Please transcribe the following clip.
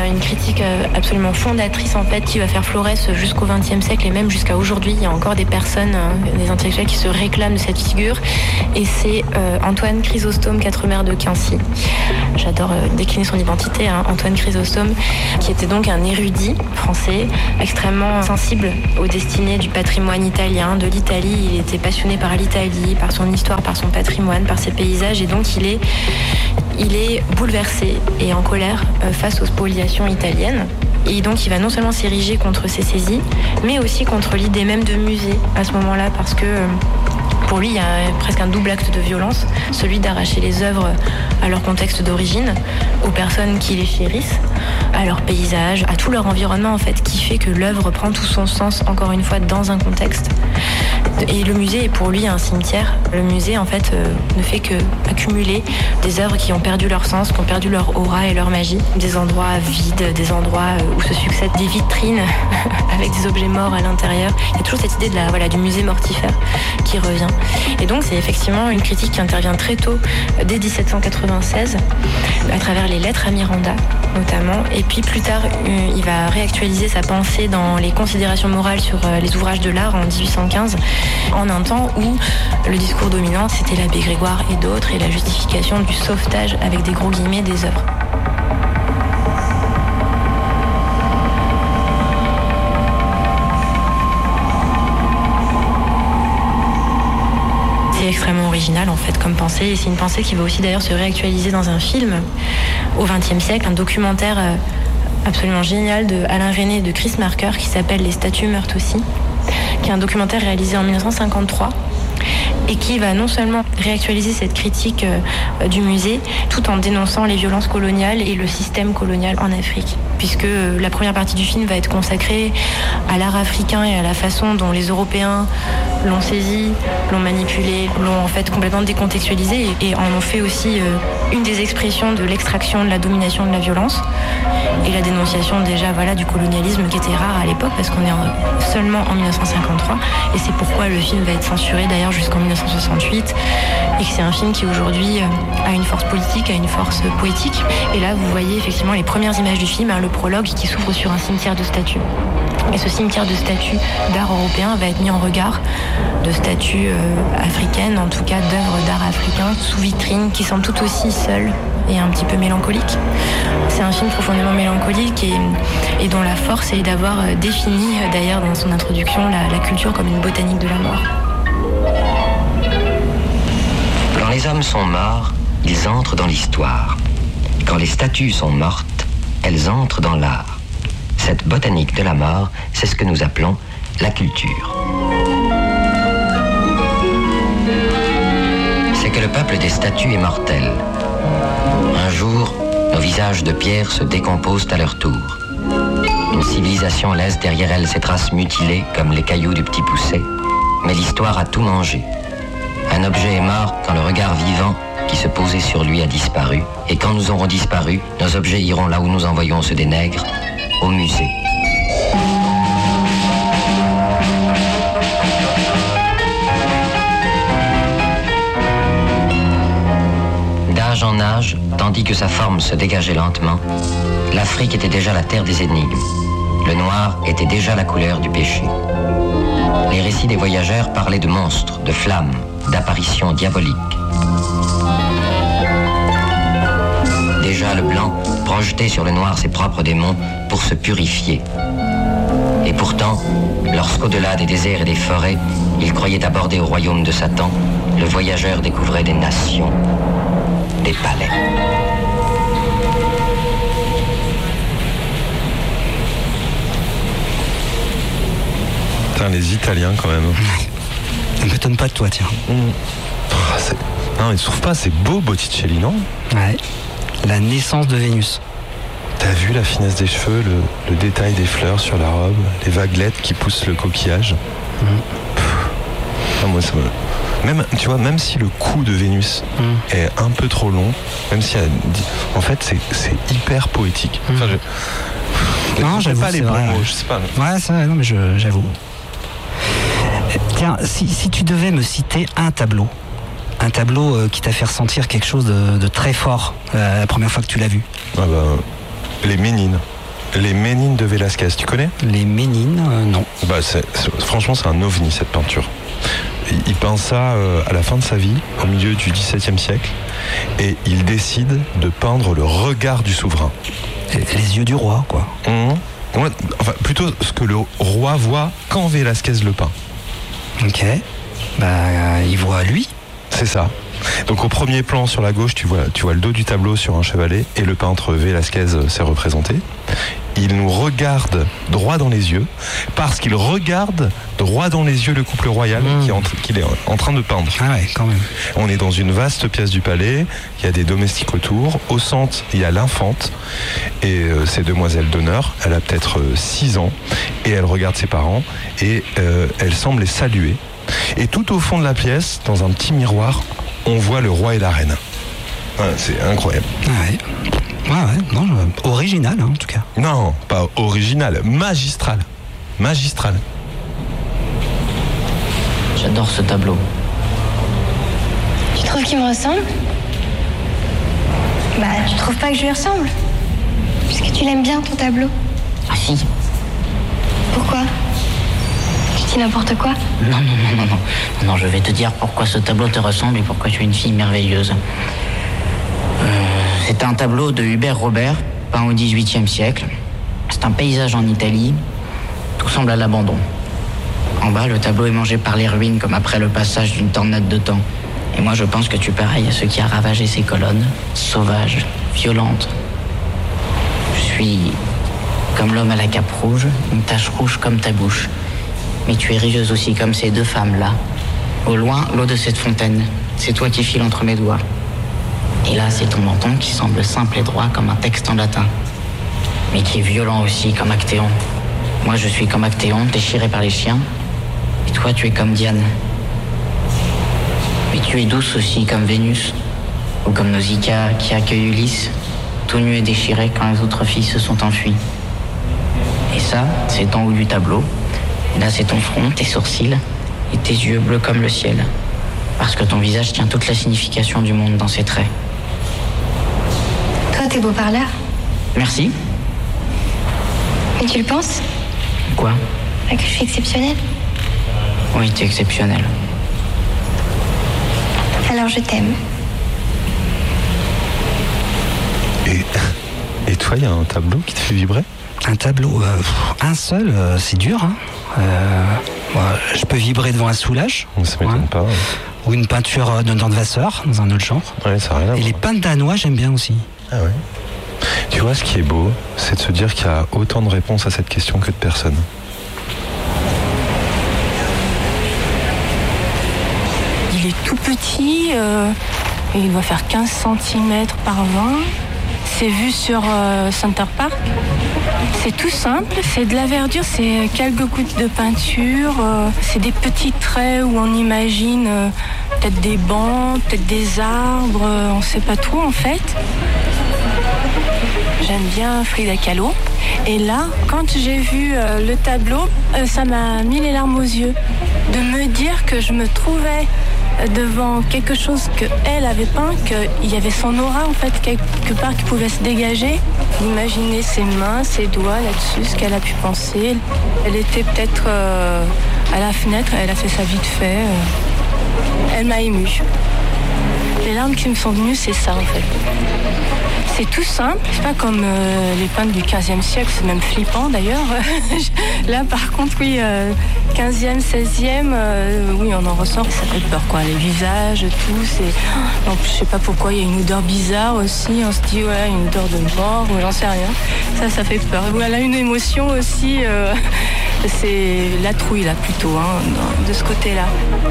une critique absolument fondatrice en fait qui va faire florès jusqu'au XXe siècle et même jusqu'à aujourd'hui. Il y a encore des personnes, des intellectuels qui se réclament de cette figure et c'est Antoine Chrysostome, Quatremer de Quincy. J'adore décliner son identité, Antoine Chrysostome, qui était donc un érudit français extrêmement sensible aux destinées du patrimoine italien, de l'Italie. Il était passionné par l'Italie, par son histoire, par son patrimoine, par ses paysages et donc il est bouleversé et en colère face aux spoliations italiennes. Et donc il va non seulement s'ériger contre ces saisies, mais aussi contre l'idée même de musée à ce moment-là, parce que pour lui, il y a presque un double acte de violence, celui d'arracher les œuvres à leur contexte d'origine, aux personnes qui les chérissent, à leur paysage, à tout leur environnement en fait, qui fait que l'œuvre prend tout son sens, encore une fois, dans un contexte. Et le musée est pour lui un cimetière. Le musée, en fait, ne fait que accumuler des œuvres qui ont perdu leur sens, qui ont perdu leur aura et leur magie. Des endroits vides, des endroits où se succèdent des vitrines avec des objets morts à l'intérieur. Il y a toujours cette idée du musée mortifère qui revient. Et donc, c'est effectivement une critique qui intervient très tôt, dès 1796, à travers les lettres à Miranda, notamment. Et puis, plus tard, il va réactualiser sa pensée dans les considérations morales sur les ouvrages de l'art en 1815, en un temps où le discours dominant, c'était l'abbé Grégoire et d'autres, et la justification du sauvetage, avec des gros guillemets, des œuvres. C'est extrêmement original en fait comme pensée, et c'est une pensée qui va aussi d'ailleurs se réactualiser dans un film au XXe siècle, un documentaire absolument génial de Alain Resnais et de Chris Marker qui s'appelle Les statues meurent aussi, qui est un documentaire réalisé en 1953 et qui va non seulement réactualiser cette critique du musée tout en dénonçant les violences coloniales et le système colonial en Afrique, puisque la première partie du film va être consacrée à l'art africain et à la façon dont les Européens l'ont saisi, l'ont manipulé, l'ont en fait complètement décontextualisé et en ont fait aussi une des expressions de l'extraction, de la domination, de la violence et la dénonciation déjà du colonialisme qui était rare à l'époque parce qu'on est seulement en 1953 et c'est pourquoi le film va être censuré d'ailleurs jusqu'en 1968 et que c'est un film qui aujourd'hui a une force politique, a une force poétique. Et là vous voyez effectivement les premières images du film, le prologue qui s'ouvre sur un cimetière de statues. Et ce cimetière de statues d'art européen va être mis en regard de statues africaines, en tout cas d'œuvres d'art africain sous vitrine qui semblent tout aussi seules et un petit peu mélancoliques. C'est un film profondément mélancolique et dont la force est d'avoir défini d'ailleurs dans son introduction la culture comme une botanique de la mort. Quand les hommes sont morts, ils entrent dans l'histoire. Quand les statues sont mortes, elles entrent dans l'art. Cette botanique de la mort, c'est ce que nous appelons la culture. C'est que le peuple des statues est mortel. Un jour, nos visages de pierre se décomposent à leur tour. Une civilisation laisse derrière elle ses traces mutilées comme les cailloux du petit poucet, mais l'histoire a tout mangé. Un objet est mort quand le regard vivant qui se posait sur lui a disparu, et quand nous aurons disparu, nos objets iront là où nous envoyons ceux des nègres, au musée. D'âge en âge, tandis que sa forme se dégageait lentement, l'Afrique était déjà la terre des énigmes. Le noir était déjà la couleur du péché. Les récits des voyageurs parlaient de monstres, de flammes, d'apparitions diaboliques. Déjà le blanc projetait sur le noir ses propres démons pour se purifier. Et pourtant, lorsqu'au-delà des déserts et des forêts, il croyait aborder au royaume de Satan, le voyageur découvrait des nations, des palais. Putain, les Italiens quand même. Ça ne m'étonne pas de toi, tiens. Non, ils ne trouvent pas, c'est beau Botticelli, non? Ouais. La naissance de Vénus. T'as vu la finesse des cheveux, le détail des fleurs sur la robe, les vaguelettes qui poussent le coquillage. Non, moi, ça me... Même si le cou de Vénus est un peu trop long, même si en fait c'est hyper poétique. Enfin, non, j'avoue, pas les bons mots, je sais pas. Ouais, c'est vrai, non, mais j'avoue. Tiens, si tu devais me citer un tableau qui t'a fait ressentir quelque chose de très fort la première fois que tu l'as vu. Les Ménines. Les Ménines de Velázquez, tu connais? Les Ménines, non. Franchement, c'est un ovni, cette peinture. Il peint ça à la fin de sa vie, au milieu du XVIIe siècle, et il décide de peindre le regard du souverain. Les yeux du roi, quoi. Enfin, plutôt ce que le roi voit quand Velázquez le peint. Ok. Il voit lui. C'est ça. Donc au premier plan sur la gauche, tu vois le dos du tableau sur un chevalet et le peintre Velázquez s'est représenté. Il nous regarde droit dans les yeux parce qu'il regarde droit dans les yeux le couple royal qu'il est en train de peindre. Ah ouais, quand même. On est dans une vaste pièce du palais, il y a des domestiques autour. Au centre, il y a l'infante et ses demoiselles d'honneur. Elle a peut-être 6 ans et elle regarde ses parents et elle semble les saluer. Et tout au fond de la pièce, dans un petit miroir, on voit le roi et la reine. Ouais, c'est incroyable. Non, original en tout cas. Non, pas original, magistral. J'adore ce tableau. Tu trouves qu'il me ressemble? Tu trouves pas que je lui ressemble? Puisque tu l'aimes bien ton tableau. Ah si. Pourquoi? Je dis n'importe quoi? Non, je vais te dire pourquoi ce tableau te ressemble et pourquoi tu es une fille merveilleuse. C'est un tableau de Hubert Robert, peint au XVIIIe siècle. C'est un paysage en Italie. Tout semble à l'abandon. En bas, le tableau est mangé par les ruines comme après le passage d'une tornade de temps. Et moi, je pense que tu pareilles à ce qui a ravagé ces colonnes, sauvages, violentes. Je suis comme l'homme à la cape rouge, une tache rouge comme ta bouche. Mais tu es rieuse aussi comme ces 2 femmes-là. Au loin, l'eau de cette fontaine. C'est toi qui files entre mes doigts. Et là, c'est ton menton qui semble simple et droit comme un texte en latin. Mais qui est violent aussi comme Actéon. Moi, je suis comme Actéon, déchiré par les chiens. Et toi, tu es comme Diane. Mais tu es douce aussi comme Vénus. Ou comme Nausicaa qui accueille Ulysse, tout nu et déchiré quand les autres filles se sont enfuies. Et ça, c'est en haut du tableau. Et là, c'est ton front, tes sourcils et tes yeux bleus comme le ciel. Parce que ton visage tient toute la signification du monde dans ses traits. Toi, t'es beau parleur. Merci. Mais tu le penses? Quoi? Que je suis exceptionnelle? Oui, t'es exceptionnelle. Alors je t'aime. Et toi, il y a un tableau qui te fait vibrer? Un tableau, un seul, c'est dur. Je peux vibrer devant un Soulages. Ça m'étonne pas. Ou une peinture de Vasseur, dans un autre genre. Ouais, ça a rien à voir. Et les peintres danois, j'aime bien aussi. Ah ouais. Tu vois, ce qui est beau, c'est de se dire qu'il y a autant de réponses à cette question que de personnes. Il est tout petit, et il doit faire 15 cm par 20. C'est vu sur Center Park. C'est tout simple, c'est de la verdure, c'est quelques gouttes de peinture, c'est des petits traits où on imagine peut-être des bancs, peut-être des arbres, on ne sait pas trop en fait. J'aime bien Frida Kahlo. Et là, quand j'ai vu le tableau, ça m'a mis les larmes aux yeux. De me dire que je me trouvais devant quelque chose qu'elle avait peint, qu'il y avait son aura en fait quelque part qui pouvait se dégager. Imaginez ses mains, ses doigts là-dessus, ce qu'elle a pu penser. Elle était peut-être à la fenêtre, elle a fait ça vite fait. Elle m'a émue. Les larmes qui me sont venues, c'est ça en fait. C'est tout simple, c'est pas comme les peintres du 15e siècle, c'est même flippant d'ailleurs. Là par contre, oui, 15e, 16e, oui, on en ressort, ça fait peur quoi, les visages, tout, c'est... Donc, je sais pas pourquoi, il y a une odeur bizarre aussi, on se dit, ouais, une odeur de mort, ou j'en sais rien. Ça fait peur. Voilà, une émotion aussi, c'est la trouille là plutôt, de ce côté-là.